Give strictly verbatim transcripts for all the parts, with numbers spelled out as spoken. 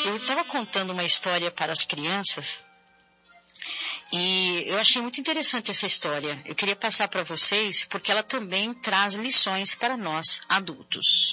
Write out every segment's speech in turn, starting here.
Eu estava contando uma história para as crianças e eu achei muito interessante essa história. Eu queria passar para vocês porque ela também traz lições para nós, adultos.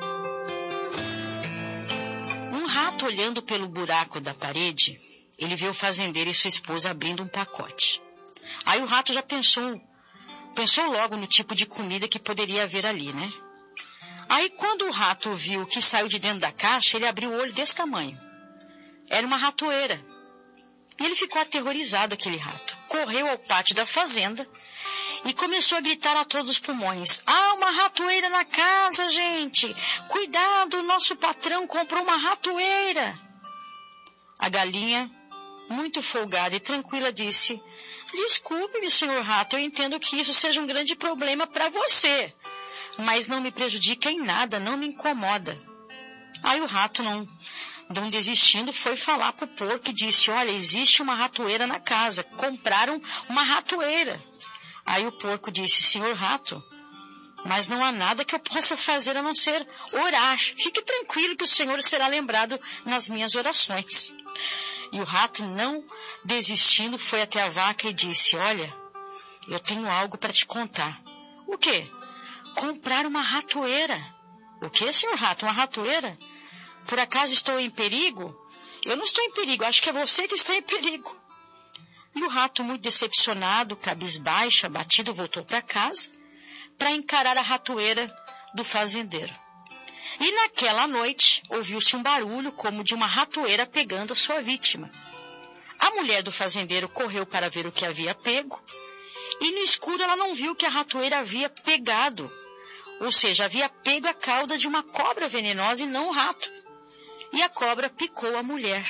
Um rato olhando pelo buraco da parede, ele viu o fazendeiro e sua esposa abrindo um pacote. Aí o rato já pensou, pensou logo no tipo de comida que poderia haver ali, né? Aí quando o rato viu o que saiu de dentro da caixa, ele abriu o olho desse tamanho. Era uma ratoeira. E ele ficou aterrorizado, aquele rato. Correu ao pátio da fazenda e começou a gritar a todos os pulmões: "Ah, uma ratoeira na casa, gente! Cuidado, nosso patrão comprou uma ratoeira!" A galinha, muito folgada e tranquila, disse: "Desculpe-me, senhor rato, eu entendo que isso seja um grande problema para você, mas não me prejudica em nada, não me incomoda." Aí o rato, não, não desistindo, foi falar para o porco e disse: "Olha, existe uma ratoeira na casa, compraram uma ratoeira." Aí o porco disse: "Senhor rato, mas não há nada que eu possa fazer a não ser orar. Fique tranquilo que o senhor será lembrado nas minhas orações." E o rato, não desistindo, foi até a vaca e disse: "Olha, eu tenho algo para te contar." "O quê?" "Comprar uma ratoeira." "O quê, senhor rato? Uma ratoeira? Por acaso estou em perigo?" "Eu não estou em perigo, acho que é você que está em perigo." E o rato, muito decepcionado, cabisbaixo, abatido, voltou para casa para encarar a ratoeira do fazendeiro. E naquela noite ouviu-se um barulho como de uma ratoeira pegando a sua vítima. A mulher do fazendeiro correu para ver o que havia pego e no escuro ela não viu que a ratoeira havia pegado, ou seja, havia pego a cauda de uma cobra venenosa e não o rato. E a cobra picou a mulher.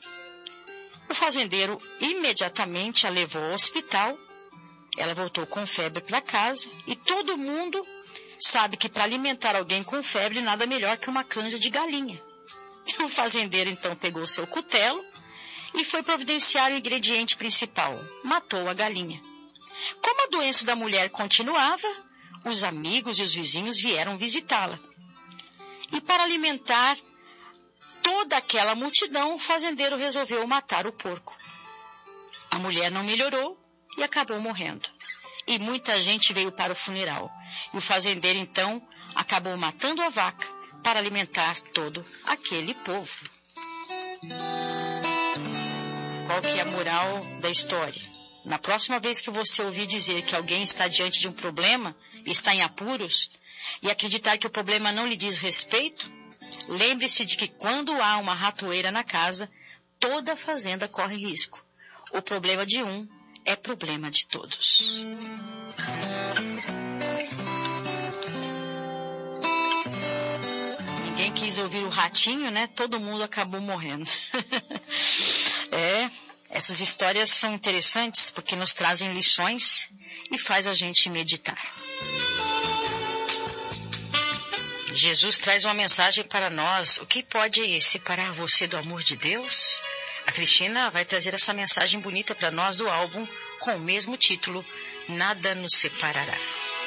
O fazendeiro imediatamente a levou ao hospital. Ela voltou com febre para casa e todo mundo sabe que para alimentar alguém com febre nada melhor que uma canja de galinha. O fazendeiro então pegou seu cutelo e foi providenciar o ingrediente principal. Matou a galinha. Como a doença da mulher continuava, os amigos e os vizinhos vieram visitá-la. E para alimentar toda aquela multidão, o fazendeiro resolveu matar o porco. A mulher não melhorou e acabou morrendo. E muita gente veio para o funeral. E o fazendeiro, então, acabou matando a vaca para alimentar todo aquele povo. Qual que é a moral da história? Na próxima vez que você ouvir dizer que alguém está diante de um problema, está em apuros, e acreditar que o problema não lhe diz respeito, lembre-se de que quando há uma ratoeira na casa, toda a fazenda corre risco. O problema de um é problema de todos. Ninguém quis ouvir o ratinho, né? Todo mundo acabou morrendo. É, essas histórias são interessantes porque nos trazem lições e faz a gente meditar. Jesus traz uma mensagem para nós. O que pode separar você do amor de Deus? A Cristina vai trazer essa mensagem bonita para nós do álbum com o mesmo título, Nada Nos Separará.